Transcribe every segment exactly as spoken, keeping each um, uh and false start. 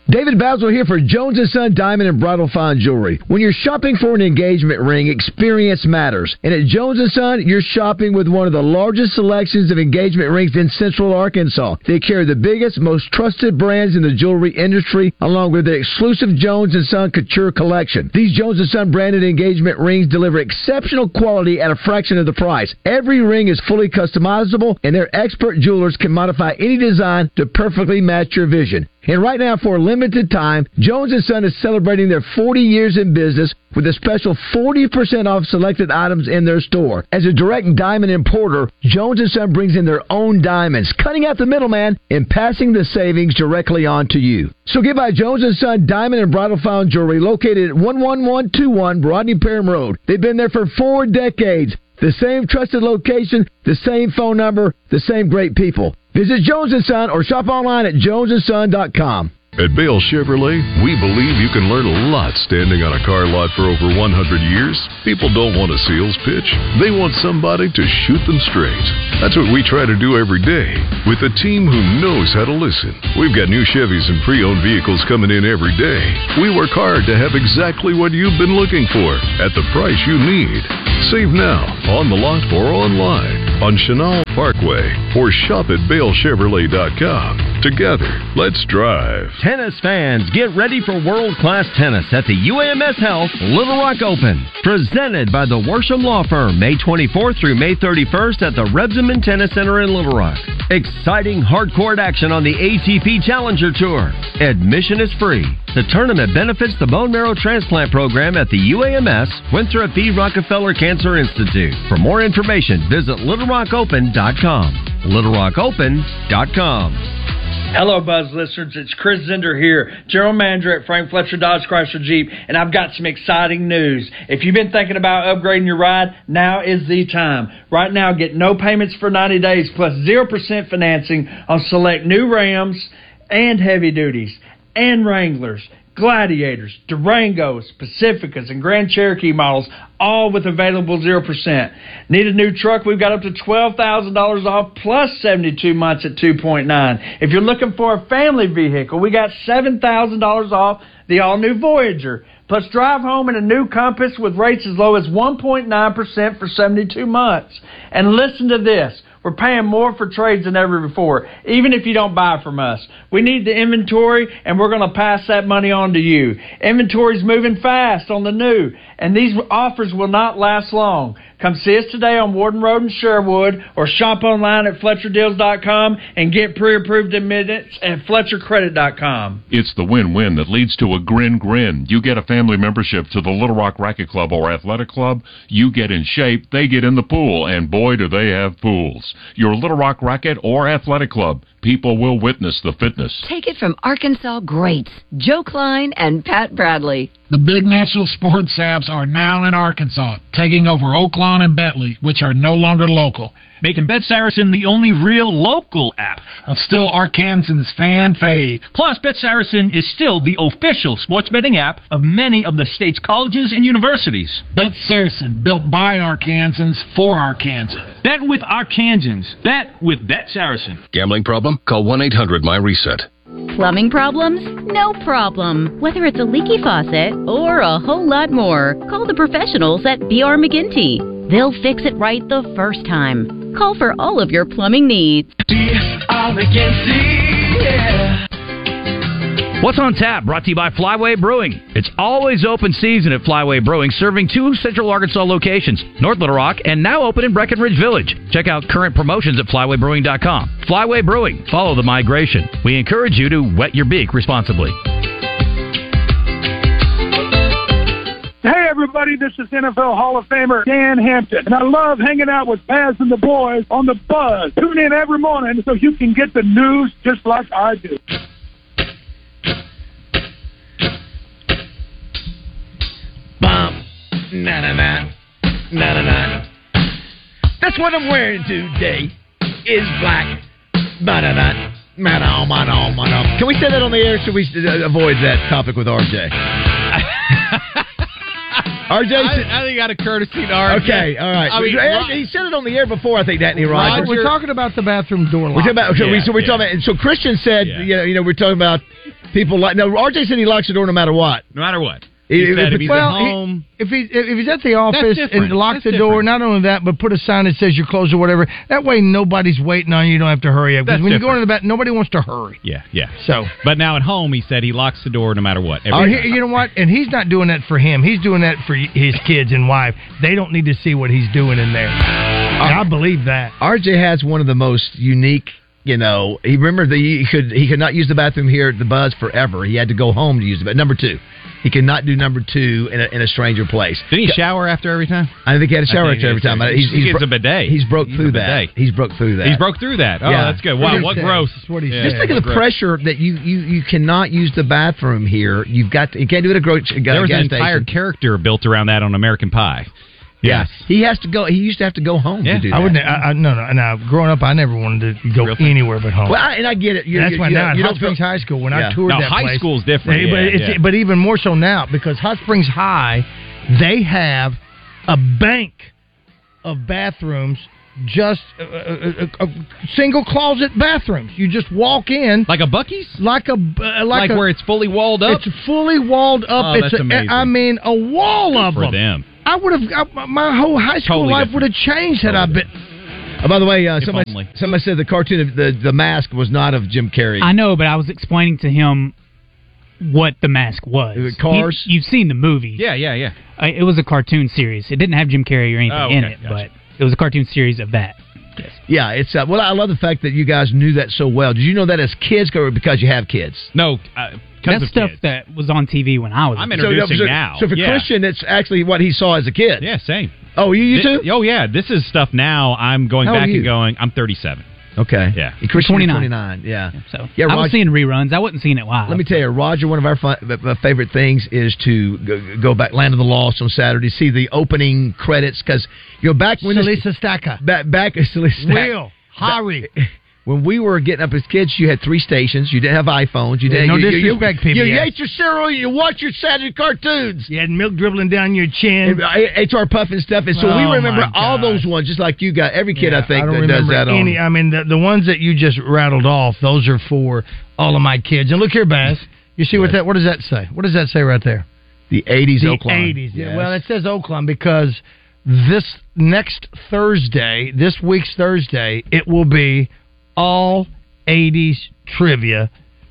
David Basil here for Jones and Son Diamond and Bridal Fine Jewelry. When you're shopping for an engagement ring, experience matters. And at Jones and Son, you're shopping with one of the largest selections of engagement rings in Central Arkansas. They carry the biggest, most trusted brands in the jewelry industry, along with the exclusive Jones and Son Couture collection. These Jones and Son branded engagement rings deliver exceptional quality at a fraction of the price. Every ring is fully customizable, and their expert jewelers can modify any design to perfectly match your vision. And right now, for a limited time, Jones and Son is celebrating their forty years in business with a special forty percent off selected items in their store. As a direct diamond importer, Jones and Son brings in their own diamonds, cutting out the middleman and passing the savings directly on to you. So get by Jones and Son Diamond and Bridal Fine Jewelry, located at one one one two one Rodney Parham Road. They've been there for four decades. The same trusted location, the same phone number, the same great people. Visit Jones and Son or shop online at jones and son dot com. At Bale Chevrolet, we believe you can learn a lot standing on a car lot for over one hundred years. People don't want a sales pitch. They want somebody to shoot them straight. That's what we try to do every day with a team who knows how to listen. We've got new Chevys and pre-owned vehicles coming in every day. We work hard to have exactly what you've been looking for at the price you need. Save now, on the lot or online, on Chenal Parkway, or shop at bale chevrolet dot com. Together, let's drive. Tennis fans, get ready for world-class tennis at the U A M S Health Little Rock Open. Presented by the Worsham Law Firm, May twenty-fourth through May thirty-first at the Rebsamen Tennis Center in Little Rock. Exciting hard-court action on the A T P Challenger Tour. Admission is free. The tournament benefits the bone marrow transplant program at the U A M S Winthrop B. Rockefeller Cancer Institute. For more information, visit little rock open dot com. little rock open dot com. Hello, Buzz listeners. It's Chris Zender here, General Manager at Frank Fletcher Dodge Chrysler Jeep, and I've got some exciting news. If you've been thinking about upgrading your ride, now is the time. Right now, get no payments for ninety days plus zero percent financing on select new Rams and heavy duties and Wranglers, Gladiators, Durangos, Pacificas, and Grand Cherokee models, all with available zero percent. Need a new truck? We've got up to twelve thousand dollars off plus seventy-two months at two point nine. If you're looking for a family vehicle, we got seven thousand dollars off the all-new Voyager. Plus drive home in a new Compass with rates as low as one point nine percent for seventy-two months. And listen to this. We're paying more for trades than ever before, even if you don't buy from us. We need the inventory, and we're going to pass that money on to you. Inventory's moving fast on the new, and these offers will not last long. Come see us today on Warden Road in Sherwood, or shop online at Fletcher Deals dot com and get pre-approved in minutes at Fletcher Credit dot com. It's the win-win that leads to a grin grin. You get a family membership to the Little Rock Racket Club or Athletic Club. You get in shape, they get in the pool, and boy, do they have pools. Your Little Rock Racket or Athletic Club, people will witness the fitness. Take it from Arkansas greats, Joe Klein and Pat Bradley. The big national sports apps are now in Arkansas, taking over Oaklawn and Bentley, which are no longer local, making Bet Saracen the only real local app. And still Arkansans' fan fave. Plus, Bet Saracen is still the official sports betting app of many of the state's colleges and universities. Bet Saracen, built by Arkansans for Arkansans. Bet with Arkansans. Bet with Bet Saracen. Gambling problem? Call one eight hundred my reset. Plumbing problems? No problem. Whether it's a leaky faucet or a whole lot more, call the professionals at B R McGinty. They'll fix it right the first time. Call for all of your plumbing needs. B R McGinty, yeah. What's on Tap? Brought to you by Flyway Brewing. It's always open season at Flyway Brewing, serving two Central Arkansas locations, North Little Rock and now open in Breckenridge Village. Check out current promotions at flyway brewing dot com. Flyway Brewing. Follow the migration. We encourage you to wet your beak responsibly. Hey, everybody, this is N F L Hall of Famer Dan Hampton, and I love hanging out with Baz and the boys on The Buzz. Tune in every morning so you can get the news just like I do. Bum, na na na, na na na. That's what I'm wearing today. Is black, ba da da, ma da ma da ma da. Can we say that on the air? Or should we avoid that topic with R J? R J, I, I think got a courtesy to R J. Okay, all right. I mean, he said it on the air before, I think, Danny Rogers. We're talking about the bathroom door lock. We're talking about. Okay, yeah, we, so we're yeah. talking about. So Christian said, yeah. you know, you know, we're talking about People like no. R J said he locks the door no matter what. No matter what. He, He said if he's well, at home. He, if he if he's at the office different. and lock That's the door, different. not only that, but put a sign that says you're closed or whatever. That way, nobody's waiting on you. You don't have to hurry up. Because That's when you go different. into the back, nobody wants to hurry. Yeah, yeah. So, but now at home, he said he locks the door no matter what. Every Oh, time. he- you know what? And he's not doing that for him. He's doing that for his kids and wife. They don't need to see what he's doing in there. And I believe that. R J has one of the most unique. You know, he remember the he could he could not use the bathroom here at the Buzz forever. He had to go home to use it. But number two, he could not do number two in a, in a stranger place. Didn't he shower after every time? I think he had a shower I think after every he time. did. He's, He he's gets bro- a bidet. He's broke He's through a that. bidet. He's broke through that. He's broke through that. Oh, Yeah. that's good. Wow, what gross. That's what he Yeah. Just think of What the gross. pressure that you, you, you cannot use the bathroom here. You've got to, you can't do it at a gro- gas There was an station. entire character built around that on American Pie. Yeah, he has to go. He used to have to go home Yeah. to do that. I wouldn't. I, I, no, no. Now, growing up, I never wanted to go anywhere but home. Well, I, and I get it. You're, That's you're, why you now at you Hot don't Springs feel- High School, when Yeah. I toured No, that high place, school's different. They- Yeah, but, it's, yeah. but even more so now because Hot Springs High, they have a bank of bathrooms, just uh, uh, uh, uh, single closet bathrooms. You just walk in like a Buc-ee's, like a uh, Like like, a, where it's fully walled up? It's fully walled up. Oh, it's that's a, amazing. I mean, a wall of For them. them. I would have. My whole high school Totally life different. would have changed had I been. Oh, by the way, uh, If somebody, only. somebody said the cartoon of the the mask was not of Jim Carrey. I know, but I was explaining to him what the mask was. Is it Cars? He- you've seen the movie. Yeah, yeah, yeah. Uh, it was a cartoon series. It didn't have Jim Carrey or anything Oh, in okay, it, gotcha. but it was a cartoon series of that. Yeah, it's uh, well. I love the fact that you guys knew that so well. Did you know that as kids, or because you have kids? No, uh, That's stuff that was on T V when I was. I'm a kid. introducing so, now. So for Yeah. Christian, it's actually what he saw as a kid. Yeah, same. Oh, you, you too? Thi- Oh, yeah. This is stuff now. I'm going How old back are you? and going. I'm thirty-seven. Okay. Yeah. And Christian is twenty-nine. twenty-nine. Yeah. So Yeah, I was Roger- seeing reruns. I wasn't seeing it live. Let me tell you, Roger. One of our fun, uh, favorite things is to go, go back, Land of the Lost on Saturday, see the opening credits because you know back when this- Salisa Staka. back back Salisa Staka. Will. Harry. When we were getting up as kids, you had three stations. You didn't have iPhones. You Yeah, didn't. no you, you- disrespect, you, P B S. You ate your cereal. You watched your Saturday cartoons. You had milk dribbling down your chin. And H R Puff and stuff. And so we Oh, remember my all gosh. those ones, just like you got. Every kid, Yeah, I think, don't that does remember that any. on. I mean, the, the ones that you just rattled off, those are for all of my kids. And look here, Bass. You see what that? What does that say? What does that say right there? The eighties The Oakland. eighties. Yeah. Well, it says Oakland because this next Thursday, this week's Thursday, it will be all eighties trivia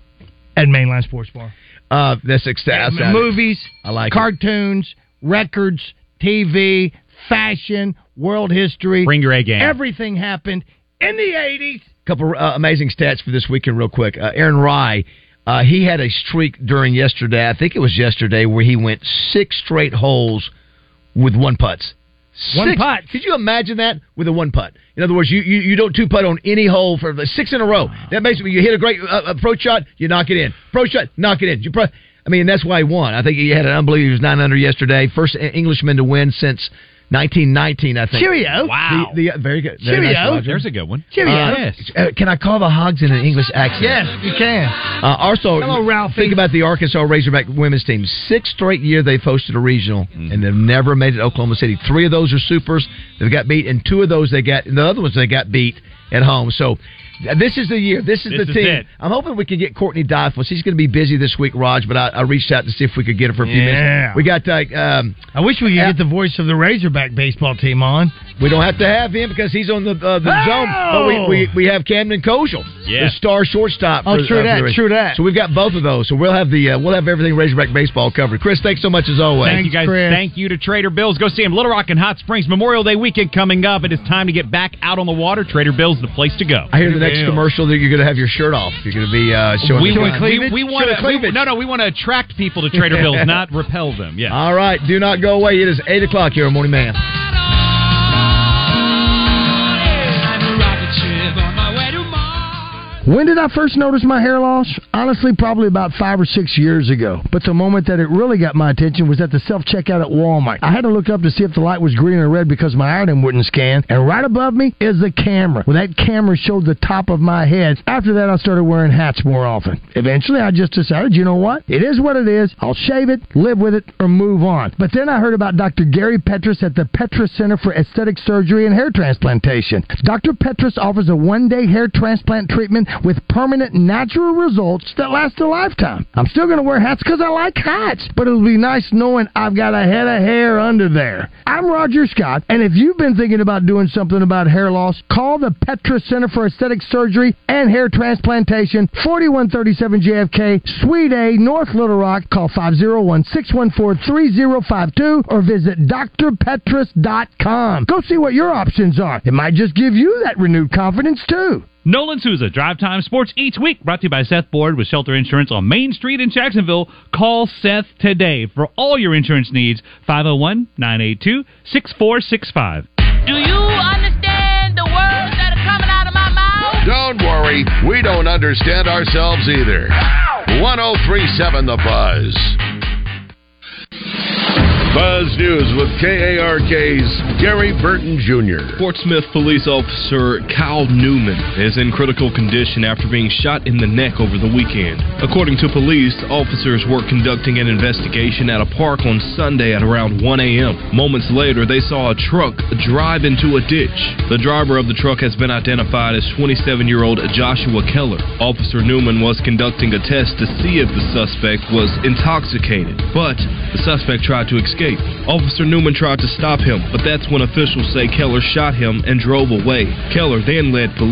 at Mainline Sports Bar. Uh, that's ecstatic. Uh, movies, I like it. cartoons, records, T V, fashion, world history. Bring your A game. Everything happened in the eighties. Couple uh, amazing stats for this weekend, real quick. Uh, Aaron Rye, uh, he had a streak during yesterday. I think it was yesterday where he went six straight holes with one putts. One Six. putt. Could you imagine that with a one putt? In other words, you, you, you don't two putt on any hole for the six in a row. That basically you hit a great uh, approach shot, you knock it in. Approach shot, knock it in. You pro- I mean, that's why he won. I think he had an unbelievable. He was nine under yesterday. First Englishman to win since nineteen nineteen, I think. Cheerio. Wow. The, the, very good. Very Cheerio. nice, Roger. There's a good one. Cheerio. Uh, Yes. uh, can I call the Hogs in an English accent? Yes, you can. Uh, also, Hello, Ralphie. think about the Arkansas Razorback women's team. Six straight year they've hosted a regional, Mm-hmm. and they've never made it to Oklahoma City. Three of those are supers. They've got beat, and two of those they got. And the other ones they got beat at home. So uh, this is the year. This is This the is team. it. I'm hoping we can get Courtney Dyfus. He's going to be busy this week, Raj. But I, I reached out to see if we could get her for a few Yeah. minutes. We got. Uh, um, I wish we could Yeah. get the voice of the Razorback baseball team on. we don't have to have him because he's on the uh, the Oh! zone. But we, we we have Camden Kojal, Yeah. the star shortstop. Oh, for, true uh, for that, the- true that. So we've got both of those. So we'll have the uh, we'll have everything Razorback baseball covered. Chris, thanks so much as always. Thank you guys. Chris. Thank you to Trader Bill's. Go see him. Little Rock and Hot Springs Memorial Day weekend coming up. It is time to get back out on the water. Trader Bill's the place to go. I hear the next Bill. commercial that you're going to have your shirt off. You're going to be uh, showing. we, the we, line. we, we want Showing to cleavage. no no we want to attract people to Trader Bill's, not repel them. Yeah. All right, do not go away. It is eight o'clock here on Morning Man. When did I first notice my hair loss? Honestly, probably about five or six years ago. But the moment that it really got my attention was at the self-checkout at Walmart. I had to look up to see if the light was green or red because my item wouldn't scan. And right above me is the camera. Well, that camera showed the top of my head. After that, I started wearing hats more often. Eventually, I just decided, you know what? It is what it is. I'll shave it, live with it, or move on. But then I heard about Doctor Gary Petrus at the Petrus Center for Aesthetic Surgery and Hair Transplantation. Doctor Petrus offers a one-day hair transplant treatment with permanent natural results that last a lifetime. I'm still going to wear hats because I like hats, but it'll be nice knowing I've got a head of hair under there. I'm Roger Scott, and if you've been thinking about doing something about hair loss, call the Petra Center for Aesthetic Surgery and Hair Transplantation, forty-one thirty-seven J F K, Suite A, North Little Rock. Call five oh one, six one four, three oh five two or visit d r petrus dot com. Go see what your options are. It might just give you that renewed confidence, too. Nolan Souza, Drive Time Sports each week, brought to you by Seth Board with Shelter Insurance on Main Street in Jacksonville. Call Seth today for all your insurance needs, five oh one, nine eight two, six four six five. Do you understand the words that are coming out of my mouth? Don't worry, we don't understand ourselves either. one oh three point seven The Buzz. Buzz News with K A R K's Gary Burton Junior Fort Smith police officer Kyle Newman is in critical condition after being shot in the neck over the weekend. According to police, officers were conducting an investigation at a park on Sunday at around one a.m. Moments later, they saw a truck drive into a ditch. The driver of the truck has been identified as twenty-seven-year-old Joshua Keller. Officer Newman was conducting a test to see if the suspect was intoxicated, but the suspect tried to escape. Officer Newman tried to stop him, but that's when officials say Keller shot him and drove away. Keller then led police